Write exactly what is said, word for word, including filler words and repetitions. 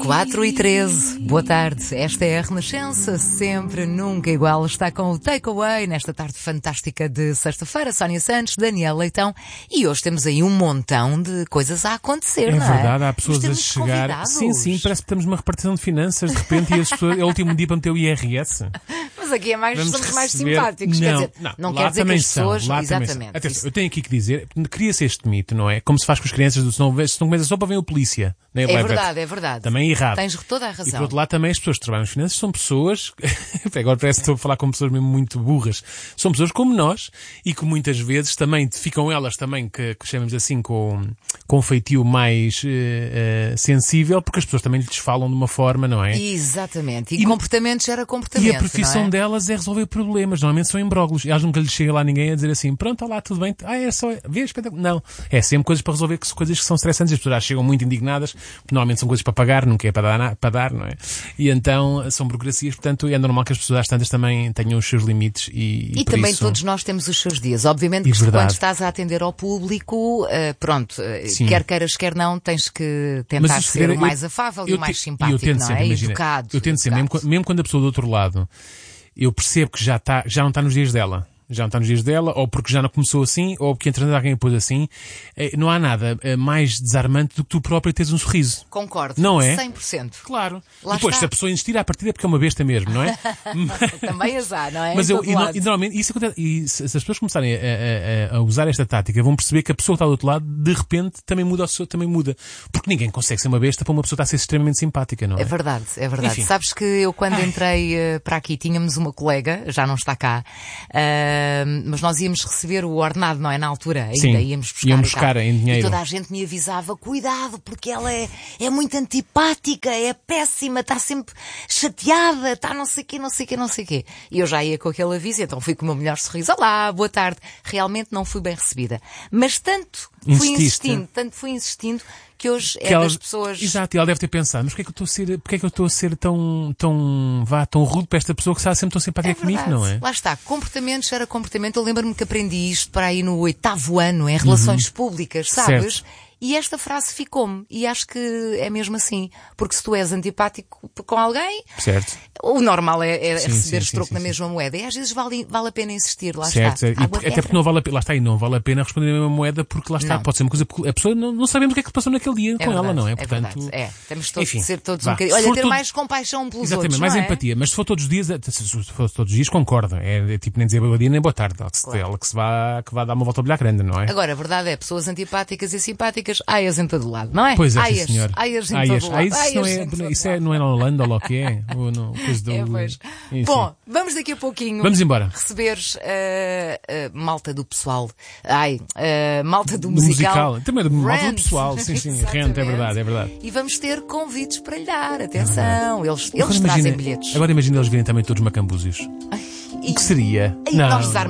quatro e treze, boa tarde, esta é a Renascença, sempre, nunca igual, está com o Takeaway nesta tarde fantástica de sexta-feira, Sónia Santos, Daniel Leitão, e hoje temos aí um montão de coisas a acontecer, é não é? É verdade, há pessoas a chegar, convidados. sim, sim, parece que temos uma repartição de finanças, de repente, e as pessoas, é o último dia para meter o I R S. Mas aqui é mais, Vamos somos mais receber... simpáticos, não, quer dizer, não, não lá quer dizer que também as pessoas, são, lá exatamente. Atenção, isso. eu tenho aqui que dizer, cria-se este mito, não é? Como se faz com as crianças, do, se não, se não comes a sopa, vem o polícia. Né? É verdade, é verdade. Também é errado. Tens toda a E razão. por outro lado também as pessoas que trabalham nas finanças são pessoas, agora parece que estou a falar com pessoas mesmo muito burras, são pessoas como nós e que muitas vezes também ficam elas também, que, que chamamos assim, com, com um feitio mais uh, uh, sensível, porque as pessoas também lhes falam de uma forma, não é? Exatamente. E, E comportamento gera comportamento, E a profissão não é? delas é resolver problemas, normalmente são imbróglios. E elas nunca lhes chega lá ninguém a dizer assim, pronto, olá, tudo bem? Ah, é só, vê, espetáculo. Não. É sempre coisas para resolver, coisas que são estressantes. As pessoas já chegam muito indignadas, porque normalmente são coisas para pagar, nunca é para dar, para dar, não é? E então são burocracias, portanto é normal que as pessoas às tantas também tenham os seus limites e, e, E por também isso... todos nós temos os seus dias. Obviamente E que verdade. quando estás a atender ao público, uh, pronto, uh, Sim. quer queiras, quer não, tens que tentar Mas, ser eu- o mais afável e eu o mais te- simpático, eu tento não sempre, é? imagina, Educado. Eu tento sempre, mesmo, educado. quando- mesmo quando a pessoa do outro lado, eu percebo que já, tá, já não está nos dias dela. Já não está nos dias dela, ou porque já não começou assim, ou porque entretanto alguém a pôs assim. Eh, Não há nada eh, mais desarmante do que tu próprio teres um sorriso. Concordo. Não é? cem por cento. Claro. Lá Depois, está. se a pessoa insistir à partida é porque é uma besta mesmo, não é? Também azar, não é? Mas Em eu, todo e, no- lado. e normalmente, isso acontece, e se, se as pessoas começarem a, a- a- a usar esta tática, vão perceber que a pessoa que está do outro lado, de repente, também muda, o seu, também muda. Porque ninguém consegue ser uma besta para uma pessoa estar a ser extremamente simpática, não é? É verdade, é verdade. Enfim. Sabes que eu quando entrei uh, para aqui tínhamos uma colega, já não está cá, uh, mas nós íamos receber o ordenado, não é? Na altura, ainda Sim, íamos buscar. iam e buscar tal. em dinheiro. E toda a gente me avisava, cuidado, porque ela é, é muito antipática, é péssima, está sempre chateada, está não sei o quê, não sei o quê, não sei o quê. E eu já ia com aquele aviso, então fui com o meu melhor sorriso. Olá, boa tarde. Realmente não fui bem recebida. Mas tanto fui Insististe. insistindo, tanto fui insistindo, que hoje é Que ela- das pessoas... Exato, e ela deve ter pensado, mas porquê é que eu estou a ser, porquê é que eu estou a ser tão, tão, vá, tão rude para esta pessoa que está sempre tão simpática comigo, verdade. não é? Lá está, comportamento gera comportamento. Eu lembro-me que aprendi isto para aí no oitavo ano, em relações públicas, sabes? Certo. E esta frase ficou-me. E acho que é mesmo assim. Porque se tu és antipático com alguém, Certo. o normal é, é Sim, receber sim, sim, troco sim, na sim. mesma moeda. E às vezes vale, vale a pena insistir. Lá Certo, está. certo. E Água até terra. porque não vale a pena, lá está, e não vale a pena responder a mesma moeda porque lá está, Não. pode ser uma coisa, porque a pessoa não, não sabemos o que é que se passou naquele dia É com ela, verdade, não é? é Portanto, verdade. É, temos todos enfim, de ser todos vá. um bocadinho. Se Olha, for ter todo- mais compaixão pelos Exatamente, outros. mais não é? empatia. Mas se for todos os dias, se for todos os dias, concordo. É, é tipo nem dizer bom dia nem boa tarde. Ela que, se- Claro. ela que se vá, que vá dar uma volta ao bilhar grande, não é? Agora, a verdade é, pessoas antipáticas e simpáticas, aias em todo lado, não é? Pois é, sim, aias, senhor. aias em Aias. todo Ah, lado. isso, aias não em é, todo isso lado. é, não é na Holanda ou lá o que é? Ou não, coisa do... É, pois. Enfim. Bom, vamos daqui a pouquinho Vamos embora. receberes uh, uh, malta do pessoal. Ai, uh, malta do Do musical. musical. Também do malta do Rent. pessoal. Sim, sim. Exatamente. Rent, é verdade, é verdade. E vamos ter convites para lhe dar. Atenção, eles, eles Agora trazem imagina- bilhetes. Agora imagina eles virem também todos macambúzios. E- O que seria? e nós